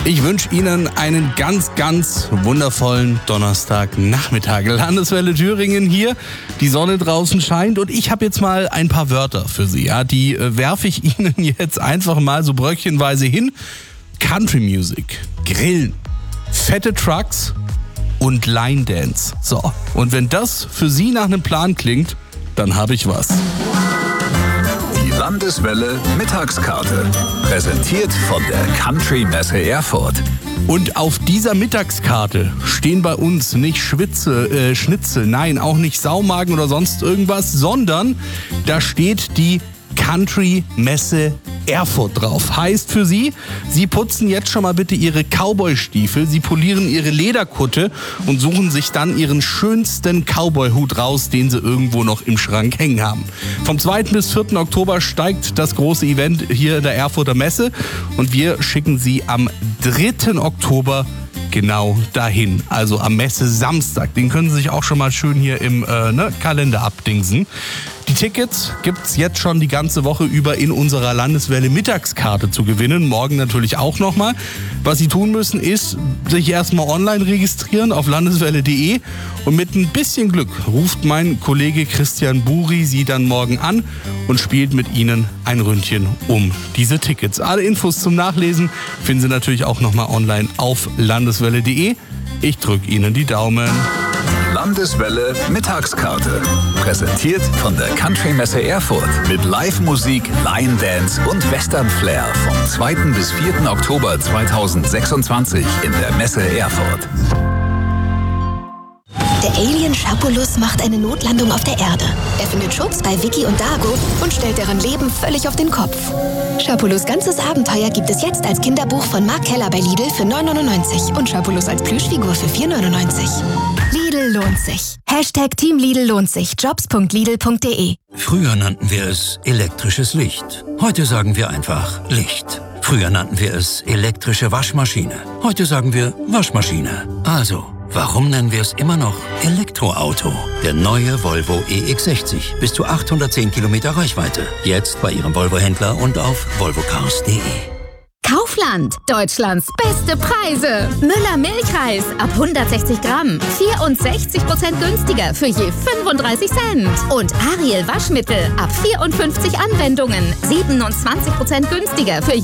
Ich wünsche Ihnen einen ganz, ganz wundervollen Donnerstagnachmittag. Landeswelle Thüringen hier, die Sonne draußen scheint und ich habe jetzt mal ein paar Wörter für Sie. Ja, die werfe ich Ihnen jetzt einfach mal so bröckchenweise hin. Country Music, Grillen, fette Trucks und Line Dance. So, und wenn das für Sie nach einem Plan klingt, dann habe ich was. Die Landeswelle Mittagskarte, präsentiert von der Country Messe Erfurt. Und auf dieser Mittagskarte stehen bei uns nicht Schnitzel, nein, auch nicht Saumagen oder sonst irgendwas, sondern da steht die Country Messe Erfurt drauf. Heißt für Sie, Sie putzen jetzt schon mal bitte Ihre Cowboy-Stiefel, Sie polieren Ihre Lederkutte und suchen sich dann Ihren schönsten Cowboy-Hut raus, den Sie irgendwo noch im Schrank hängen haben. Vom 2. bis 4. Oktober steigt das große Event hier in der Erfurter Messe und wir schicken Sie am 3. Oktober genau dahin, also am Messe Samstag. Den können Sie sich auch schon mal schön hier im Kalender abdingsen. Die Tickets gibt's jetzt schon die ganze Woche über in unserer Landeswelle Mittagskarte zu gewinnen. Morgen natürlich auch nochmal. Was Sie tun müssen, ist sich erstmal online registrieren auf landeswelle.de und mit ein bisschen Glück ruft mein Kollege Christian Buri Sie dann morgen an und spielt mit Ihnen ein Ründchen um diese Tickets. Alle Infos zum Nachlesen finden Sie natürlich auch nochmal online auf landeswelle.de. Ich drücke Ihnen die Daumen. Landeswelle Mittagskarte, präsentiert von der Country Messe Erfurt mit Live-Musik, Line Dance und Western Flair vom 2. bis 4. Oktober 2026 in der Messe Erfurt. Der Alien Schapulus macht eine Notlandung auf der Erde. Er findet Schutz bei Vicky und Dago und stellt deren Leben völlig auf den Kopf. Schapulus' ganzes Abenteuer gibt es jetzt als Kinderbuch von Mark Keller bei Lidl für 9,99 und Schapulus als Plüschfigur für 4,99. Lidl lohnt sich. Team Lidl lohnt sich. Jobs.lidl.de. Früher nannten wir es elektrisches Licht. Heute sagen wir einfach Licht. Früher nannten wir es elektrische Waschmaschine. Heute sagen wir Waschmaschine. Also, warum nennen wir es immer noch Elektroauto? Der neue Volvo EX60. Bis zu 810 Kilometer Reichweite. Jetzt bei Ihrem Volvo-Händler und auf volvocars.de. Kaufland, Deutschlands beste Preise. Müller Milchreis ab 160 Gramm, 64% günstiger für je 35 Cent. Und Ariel Waschmittel ab 54 Anwendungen, 27% günstiger für